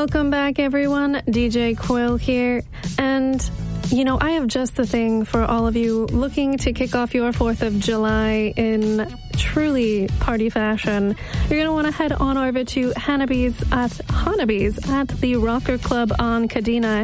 Welcome back, everyone. DJ Quill here. And, I have just the thing for all of you looking to kick off your 4th of July in truly party fashion. You're going to want to head on over to Hanabi's at the Rocker Club on Kadena.